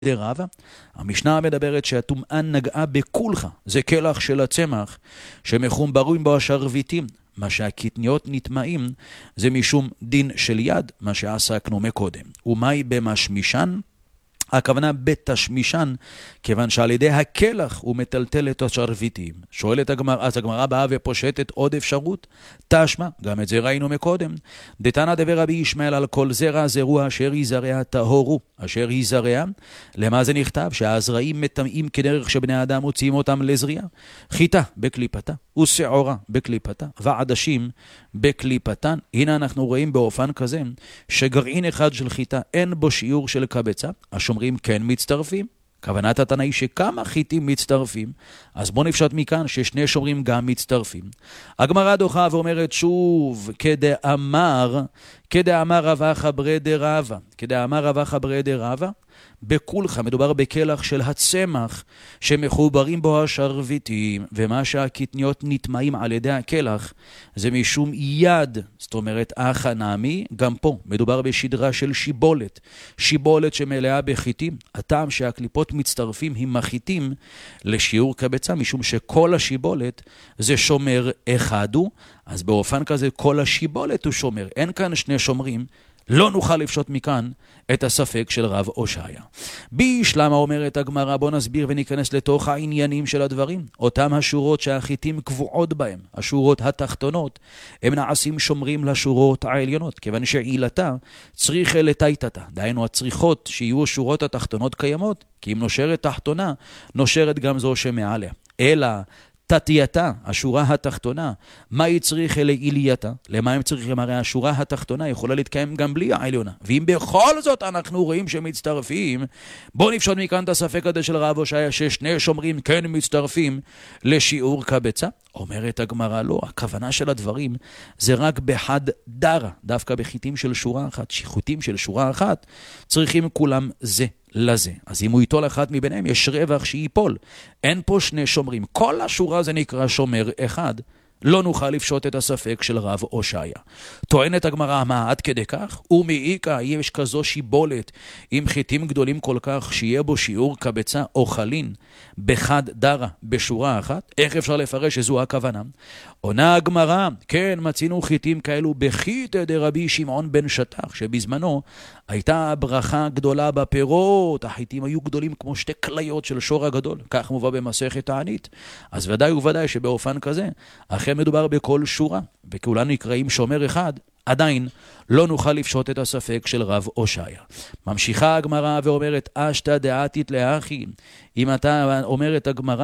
דרבה, המשנה מדברת שהטומאה נגעה בכולך, זה כלח של הצמח שמחומברים בו השרביטים, מה שהקטניות נטמעים זה משום דין של יד, מה שעסקנו מקודם. ומהי במשמישן? הכוונה בתשמישן, כיוון שעל ידי הכלח הוא מטלטל את השרביטים. שואלת הגמרא, אז הגמרא באה ופושטת עוד אפשרות, תשמע, גם את זה ראינו מקודם. דתנא דבר רבי ישמעאל על כל זרע זרוע אשר יזרע טהורו, אשר יזרע. למה זה נכתב? שהזרעים מטמאים כדרך שבני האדם מוציאים אותם לזריעה. חיטה בקליפתה, ושעורה בקליפתה, ועדשים בקליפתן. הנה אנחנו רואים באופן כזה שגרעין אחד של חיטה אין בו שיעור של קבצה, השומרים כן מצטרפים. כוונת התנא היא שכמה חיטים מצטרפים, אז בוא נפשט מכאן ששני שומרים גם מצטרפים. הגמרא דוחה ואומרת שוב, כדאמר רב אחא ברי דרבא, כדאמר רב אחא ברי דרבא, בכולך מדובר בכלח של הצמח שמחוברים בו השרביטים, ומה שהקטניות נטמעים על ידי הכלח זה משום יד, זאת אומרת אחא נמי. גם פה מדובר בשדרה של שיבולת, שיבולת שמלאה בחיטים. הטעם שהקליפות מצטרפים עם החיטים לשיעור קבצה, משום שכל השיבולת זה שומר אחד הוא, אז באופן כזה כל השיבולת הוא שומר, אין כאן שני שומרים. לא נוכל לפשוט מכאן את הספק של רב הושעיה. בישלמה אומרת הגמרא, בוא נסביר וניכנס לתוך העניינים של הדברים. אותם השורות שהחיטים קבועות בהם, השורות התחתונות, הם נעשים שומרים לשורות העליונות, כיוון שעילתה צריך לתייתתה. דהיינו הצריכות שיהיו שורות התחתונות קיימות, כי אם נושרת תחתונה, נושרת גם זו שמעליה. אלא תתייתה, השורה התחתונה, מה היא צריך לעילייתה? למה הם צריכים? הרי השורה התחתונה יכולה להתקיים גם בלי העליונה. ואם בכל זאת אנחנו רואים שמצטרפים, בוא נפשוט מכאן את הספק הזה של רב הושעיה ששני שומרים כן מצטרפים לשיעור קבצה. אומרת הגמרא לא, הכוונה של הדברים זה רק בחד דרה, דווקא בחיטים של שורה אחת, שיחוטים של שורה אחת, צריכים כולם זה לזה. אז אם הוא ייטול אחת מביניהם, יש רווח שיפול. אין פה שני שומרים. כל השורה זה נקרא שומר אחד. לא נוכל לפשוט את הספק של רב הושעיה. טוענת הגמרא, מה עד כדי כך? ומעיקה, יש כזו שיבולת עם חיטים גדולים כל כך שיהיה בו שיעור קבצה או חלין בחד דרה בשורה אחת? איך אפשר לפרש שזו הכוונה? עונה הגמרא, כן, מצינו חיטים כאלו בחיטא דרבי שמעון בן שטח, שבזמנו הייתה ברכה גדולה בפירות, החיטים היו גדולים כמו שתי כליות של שור הגדול, כך מובא במסכת תענית. אז ודאי וודאי שבאופן כזה, אחרי מדובר בכל שורה, וכולנו נקראים שומר אחד, עדיין לא נוכל לפשוט את הספק של רב הושעיה. ממשיכה הגמרא ואומרת, אשתא דעתית לאחי, אם אתה אומרת הגמרא,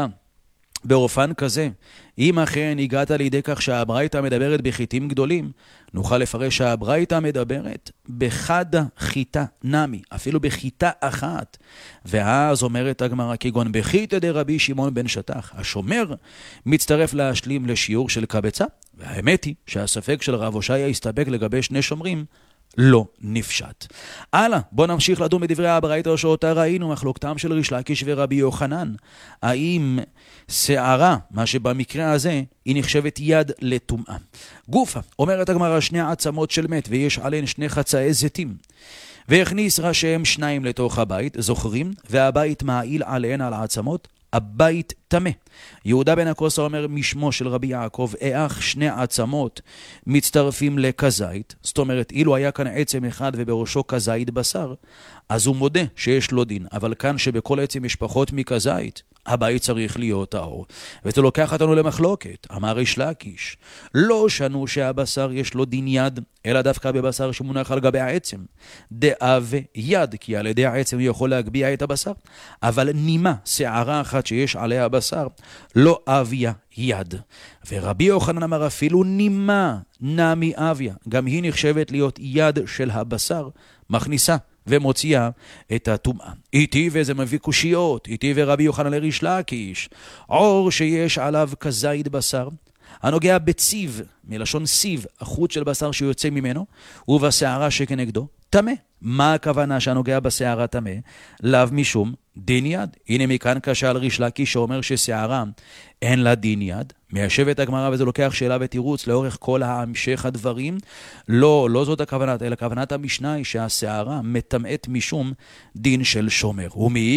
באופן כזה, אם אכן הגעת לידי כך שהברייתא מדברת בחיטים גדולים, נוכל לפרש שהברייתא מדברת בחד חיטה נמי, אפילו בחיטה אחת. ואז אומרת הגמרא, כגון בחיטא דרבי שמעון בן שטח, השומר מצטרף להשלים לשיעור של קבצה, והאמת היא שהספק של רב הושעיה הסתפק לגבי שני שומרים, לא נפשט. הלאה, בוא נמשיך לדון בדברי הברייתא שאותה ראינו, מחלוקתם של ריש לקיש ורבי יוחנן. האם שערה, מה שבמקרה הזה, היא נחשבת יד לטומאה? גופה, אומרת הגמרא, שני עצמות של מת, ויש עליהן שני חצאי זיתים. והכניס ראשיהם שניים לתוך הבית, זוכרים, והבית מעיל עליהן על העצמות, הבית תמה. יהודה בן הקוסה אומר משמו של רבי יעקב, איך שני עצמות מצטרפים לכזית, זאת אומרת, אילו היה כאן עצם אחד ובראשו כזית בשר, אז הוא מודה שיש לו דין, אבל כאן שבכל עצם יש פחות מכזית, הבית צריך להיות טהור. וזה לוקח אותנו למחלוקת. אמר ריש לקיש, לא שנו שהבשר יש לו דין יד, אלא דווקא בבשר שמונח על גבי העצם. דאב יד, כי על ידי העצם הוא יכול להגביע את הבשר. אבל נימה, שערה אחת שיש עליה הבשר, לא אביה יד. ורבי יוחנן אמר אפילו נימה נמי אביה, גם היא נחשבת להיות יד של הבשר, מכניסה ומוציאה את הטומאה. איתי וזה מביא קושיות, איתי ורבי יוחנן לריש לקיש, עור שיש עליו כזית בשר, הנוגע בציב, מלשון סיב, החוט של בשר שיוצא ממנו, ובשערה שכנגדו, תמה. מה הכוונה שהנוגע בשערה תמה? לאו משום דין יד. הנה מכאן כשל ריש לקיש שאומר ששערה אין לה דין יד. מיישבת הגמרא וזה לוקח שאלה ותירוץ לאורך כל המשך הדברים. לא זאת הכוונת, אלא כוונת המשנה היא שהשערה מטמאת משום דין של שומר. ומי